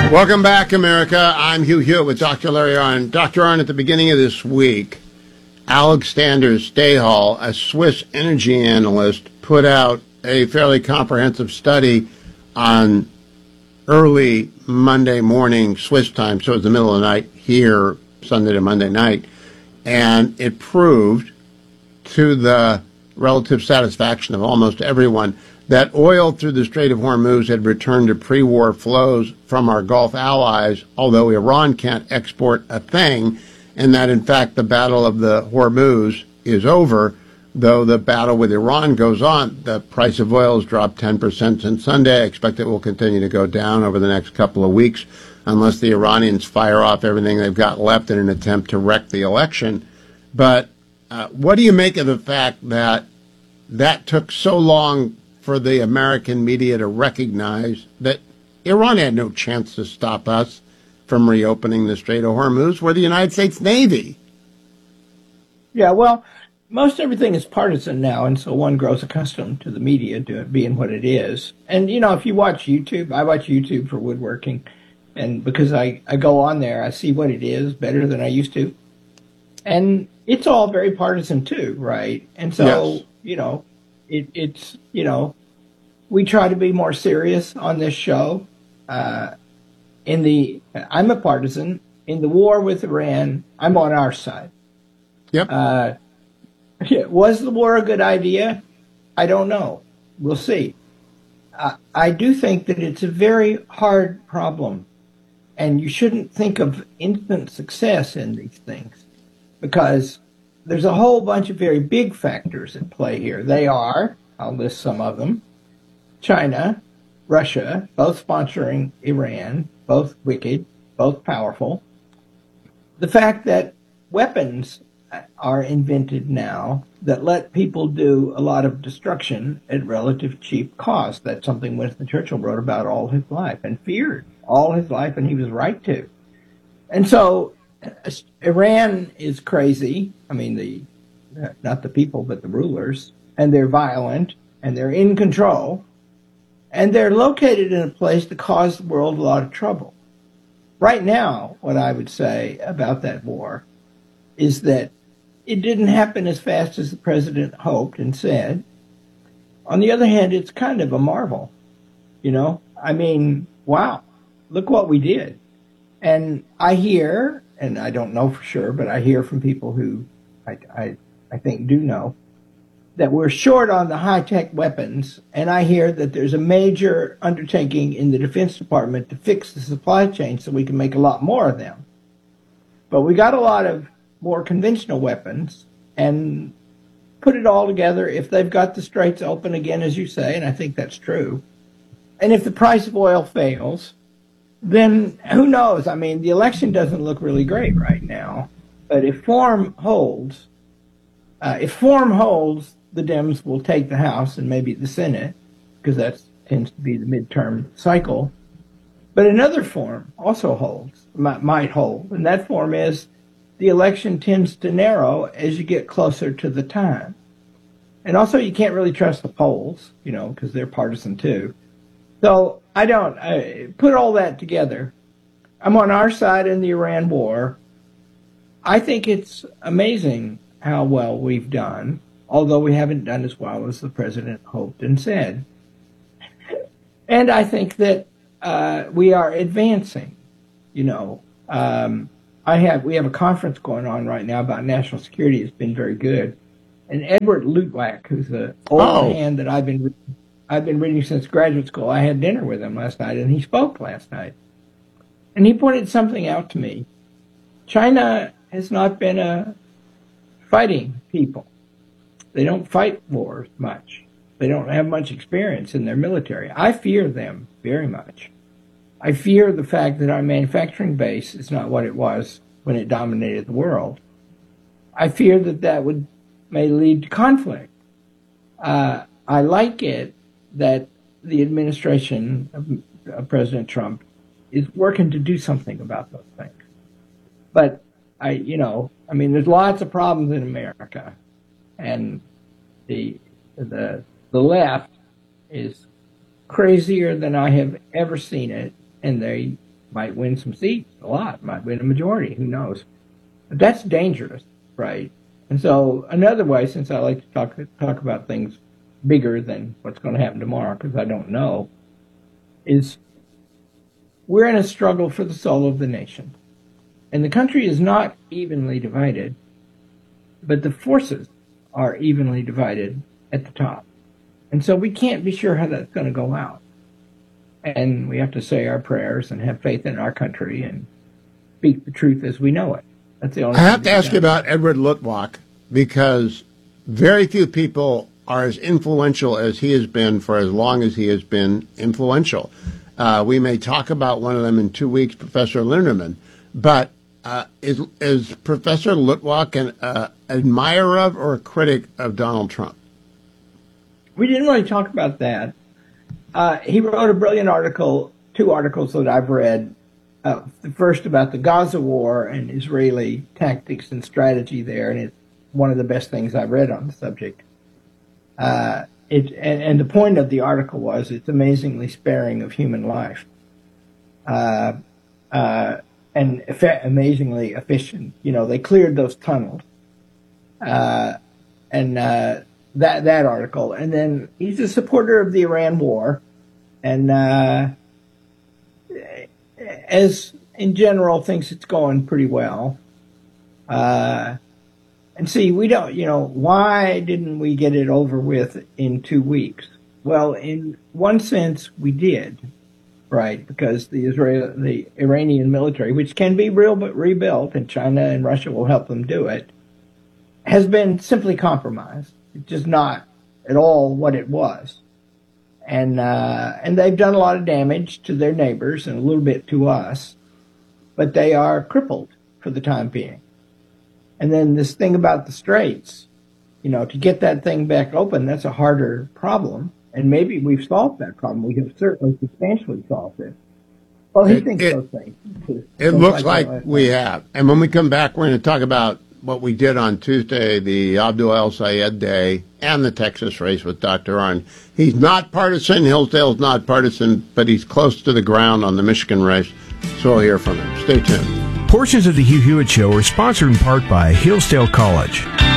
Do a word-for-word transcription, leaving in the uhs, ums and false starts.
Welcome back, America. I'm Hugh Hewitt with Doctor Larry Arnn. Doctor Arnn, at the beginning of this week, Alexander Stahel, a Swiss energy analyst, put out a fairly comprehensive study on early Monday morning Swiss time, so it's the middle of the night here, Sunday to Monday night, and it proved, to the relative satisfaction of almost everyone, that oil through the Strait of Hormuz had returned to pre-war flows from our Gulf allies, although Iran can't export a thing, and that, in fact, the battle of the Hormuz is over, though the battle with Iran goes on. The price of oil has dropped ten percent since Sunday. I expect it will continue to go down over the next couple of weeks unless the Iranians fire off everything they've got left in an attempt to wreck the election. But uh, what do you make of the fact that that took so long for the American media to recognize that Iran had no chance to stop us from reopening the Strait of Hormuz? We're the United States Navy. Yeah, well, most everything is partisan now, and so one grows accustomed to the media to it being what it is. And, you know, if you watch YouTube, I watch YouTube for woodworking, and because I, I go on there, I see what it is better than I used to. And it's all very partisan too, right? And so, yes. you know, it, it's, you know, we try to be more serious on this show. Uh, in the, I'm a partisan. In the war with Iran, I'm on our side. Yep. Uh, was the war a good idea? I don't know. We'll see. Uh, I do think that it's a very hard problem, and you shouldn't think of instant success in these things, because there's a whole bunch of very big factors at play here. They are, I'll list some of them, China, Russia, both sponsoring Iran, both wicked, both powerful. The fact that weapons are invented now that let people do a lot of destruction at relative cheap cost. That's something Winston Churchill wrote about all his life and feared all his life, and he was right to. And so Iran is crazy. I mean, the not the people, but the rulers, and they're violent, and they're in control, and they're located in a place to cause the world a lot of trouble. Right now, what I would say about that war is that it didn't happen as fast as the president hoped and said. On the other hand, it's kind of a marvel, you know? I mean, wow, look what we did. And I hear, and I don't know for sure, but I hear from people who I, I, I think do know, that we're short on the high-tech weapons, and I hear that there's a major undertaking in the Defense Department to fix the supply chain so we can make a lot more of them. But we got a lot of more conventional weapons, and put it all together, if they've got the straits open again, as you say, and I think that's true, and if the price of oil fails, then who knows? I mean, the election doesn't look really great right now, but if form holds, uh, if form holds, the Dems will take the House and maybe the Senate, because that tends to be the midterm cycle. But another form also holds, might, might hold, and that form is the election tends to narrow as you get closer to the time. And also, you can't really trust the polls, you know, because they're partisan too. So I don't I, put all that together. I'm on our side in the Iran war. I think it's amazing how well we've done, although we haven't done as well as the president hoped and said. And I think that uh, we are advancing, you know. Um, I have we have a conference going on right now about national security. It's been very good. And Edward Luttwak, who's an old oh. hand that I've been I've been reading since graduate school, I had dinner with him last night, and he spoke last night. And he pointed something out to me. China has not been a fighting people. They don't fight wars much. They don't have much experience in their military. I fear them very much. I fear the fact that our manufacturing base is not what it was when it dominated the world. I fear that that would may lead to conflict. Uh, I like it that the administration of, of President Trump is working to do something about those things. But I, you know, I mean, there's lots of problems in America, and the the the left is crazier than I have ever seen it. And they might win some seats, a lot, might win a majority, who knows. But that's dangerous, right? And so another way, since I like to talk talk about things bigger than what's going to happen tomorrow, because I don't know, is we're in a struggle for the soul of the nation. And the country is not evenly divided, but the forces are evenly divided at the top. And so we can't be sure how that's going to go out. And we have to say our prayers and have faith in our country and speak the truth as we know it. That's the only I have to ask done. you about Edward Luttwak, because very few people are as influential as he has been for as long as he has been influential. Uh, we may talk about one of them in two weeks, Professor Linderman. But uh, is, is Professor Luttwak an uh, admirer of or a critic of Donald Trump? We didn't really talk about that. Uh, he wrote a brilliant article, two articles that I've read. Uh, the first about the Gaza war and Israeli tactics and strategy there, and it's one of the best things I've read on the subject. Uh, it and, and the point of the article was it's amazingly sparing of human life, uh, uh, and eff- amazingly efficient. You know, they cleared those tunnels, uh, and uh, that that article. And then he's a supporter of the Iran war, and uh, as in general thinks it's going pretty well. Uh, and see, we don't, you know, why didn't we get it over with in two weeks? Well, in one sense, we did, right? Because the Israel, the Iranian military, which can be real but rebuilt, and China and Russia will help them do it, has been simply compromised. It's just not at all what it was. And uh, and they've done a lot of damage to their neighbors and a little bit to us, but they are crippled for the time being. And then this thing about the Straits, you know, to get that thing back open, that's a harder problem. And maybe we've solved that problem. We have certainly substantially solved it. Well, he It- thinks it- those things. It Things looks like that. we have. And when we come back, we're going to talk about what we did on Tuesday, the Abdul El Sayed Day, and the Texas race with Doctor Arnn. He's not partisan. Hillsdale's not partisan, but he's close to the ground on the Michigan race. So we'll hear from him. Stay tuned. Portions of the Hugh Hewitt Show are sponsored in part by Hillsdale College.